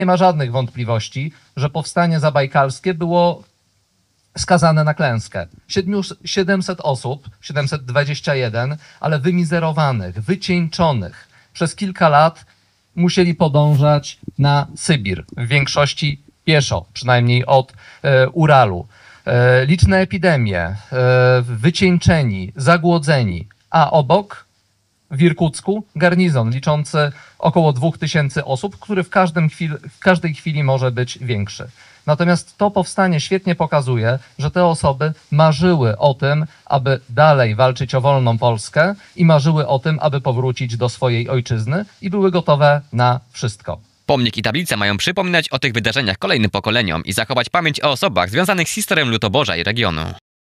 Nie ma żadnych wątpliwości, że powstanie zabajkalskie było skazane na klęskę. 700 osób, 721, ale wymizerowanych, wycieńczonych przez kilka lat musieli podążać na Sybir, w większości pieszo, przynajmniej od Uralu. Liczne epidemie, wycieńczeni, zagłodzeni, a obok w Irkucku garnizon liczący około 2000 osób, który w każdej chwili może być większy. Natomiast to powstanie świetnie pokazuje, że te osoby marzyły o tym, aby dalej walczyć o wolną Polskę i marzyły o tym, aby powrócić do swojej ojczyzny i były gotowe na wszystko. Pomnik i tablice mają przypominać o tych wydarzeniach kolejnym pokoleniom i zachować pamięć o osobach związanych z historią Lutoborza i regionu.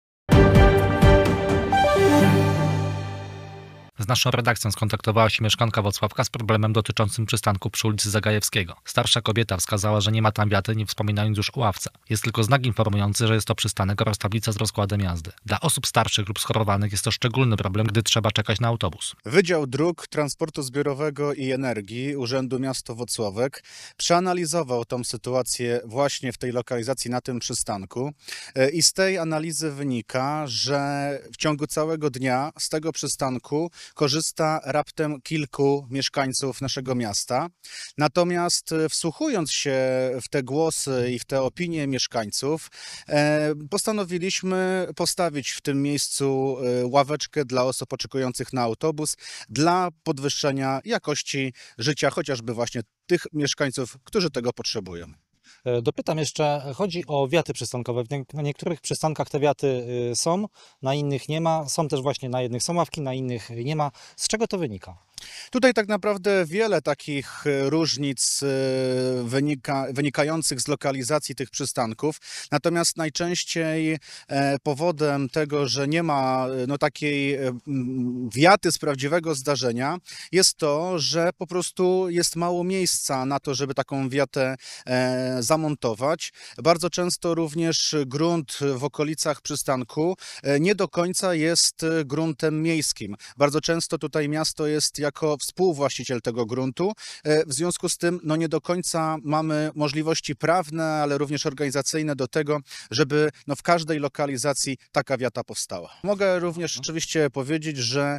Z naszą redakcją skontaktowała się mieszkanka Włocławka z problemem dotyczącym przystanku przy ulicy Zagajewskiego. Starsza kobieta wskazała, że nie ma tam wiaty, nie wspominając już o ławce. Jest tylko znak informujący, że jest to przystanek oraz tablica z rozkładem jazdy. Dla osób starszych lub schorowanych jest to szczególny problem, gdy trzeba czekać na autobus. Wydział Dróg Transportu Zbiorowego i Energii Urzędu Miasta Włocławek przeanalizował tą sytuację właśnie w tej lokalizacji na tym przystanku i z tej analizy wynika, że w ciągu całego dnia z tego przystanku korzysta raptem kilku mieszkańców naszego miasta. Natomiast wsłuchując się w te głosy i w te opinie mieszkańców, postanowiliśmy postawić w tym miejscu ławeczkę dla osób oczekujących na autobus dla podwyższenia jakości życia chociażby właśnie tych mieszkańców, którzy tego potrzebują. Dopytam jeszcze, chodzi o wiaty przystankowe. Na niektórych przystankach te wiaty są, na innych nie ma. Są też właśnie na jednych są ławki, na innych nie ma. Z czego to wynika? Tutaj tak naprawdę wiele takich różnic wynikających z lokalizacji tych przystanków, natomiast najczęściej powodem tego, że nie ma takiej wiaty z prawdziwego zdarzenia, jest to, że po prostu jest mało miejsca na to, żeby taką wiatę zamontować. Bardzo często również grunt w okolicach przystanku nie do końca jest gruntem miejskim. Bardzo często tutaj miasto jest jako współwłaściciel tego gruntu. W związku z tym nie do końca mamy możliwości prawne, ale również organizacyjne do tego, żeby w każdej lokalizacji taka wiata powstała. Mogę również oczywiście powiedzieć, że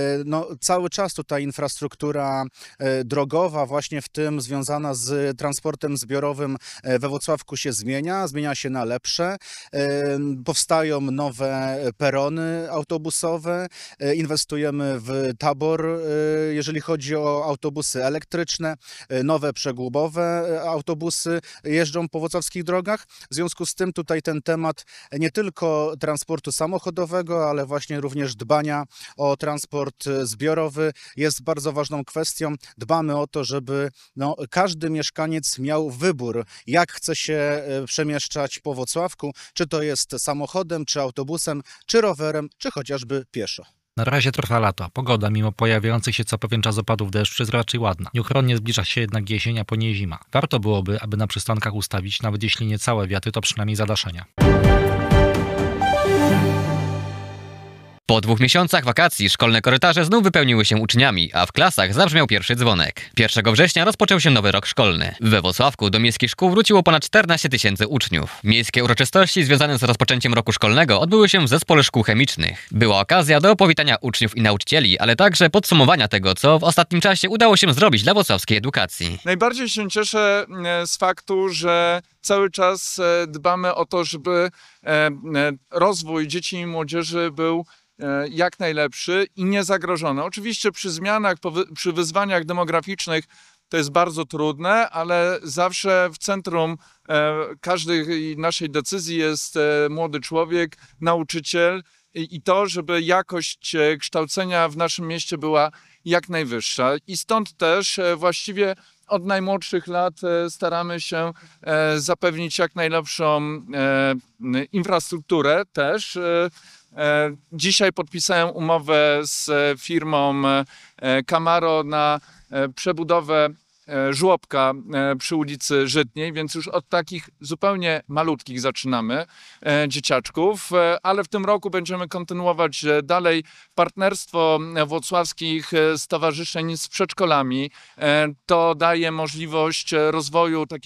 cały czas tutaj infrastruktura drogowa, właśnie w tym związana z transportem zbiorowym we Włocławku się zmienia się na lepsze. Powstają nowe perony autobusowe, inwestujemy w tabor, jeżeli chodzi o autobusy elektryczne, nowe przegubowe autobusy jeżdżą po włocławskich drogach. W związku z tym tutaj ten temat nie tylko transportu samochodowego, ale właśnie również dbania o transport zbiorowy jest bardzo ważną kwestią. Dbamy o to, żeby każdy mieszkaniec miał wybór, jak chce się przemieszczać po Włocławku, czy to jest samochodem, czy autobusem, czy rowerem, czy chociażby pieszo. Na razie trwa lato. Pogoda, mimo pojawiających się co pewien czas opadów deszczu, jest raczej ładna. Nieuchronnie zbliża się jednak jesień, a po niej zima. Warto byłoby, aby na przystankach ustawić, nawet jeśli nie całe wiaty, to przynajmniej zadaszenia. Po 2 miesiącach wakacji szkolne korytarze znów wypełniły się uczniami, a w klasach zabrzmiał pierwszy dzwonek. 1 września rozpoczął się nowy rok szkolny. We Włocławku do miejskich szkół wróciło ponad 14 000 uczniów. Miejskie uroczystości związane z rozpoczęciem roku szkolnego odbyły się w Zespole Szkół Chemicznych. Była okazja do powitania uczniów i nauczycieli, ale także podsumowania tego, co w ostatnim czasie udało się zrobić dla włocławskiej edukacji. Najbardziej się cieszę z faktu, że cały czas dbamy o to, żeby rozwój dzieci i młodzieży był jak najlepszy i niezagrożony. Oczywiście przy zmianach, przy wyzwaniach demograficznych to jest bardzo trudne, ale zawsze w centrum każdej naszej decyzji jest młody człowiek, nauczyciel i to, żeby jakość kształcenia w naszym mieście była jak najwyższa. I stąd też właściwie od najmłodszych lat staramy się zapewnić jak najlepszą infrastrukturę też. Dzisiaj podpisałem umowę z firmą Camaro na przebudowę żłobka przy ulicy Żytniej, więc już od takich zupełnie malutkich zaczynamy dzieciaczków, ale w tym roku będziemy kontynuować dalej partnerstwo włocławskich stowarzyszeń z przedszkolami. To daje możliwość rozwoju takiej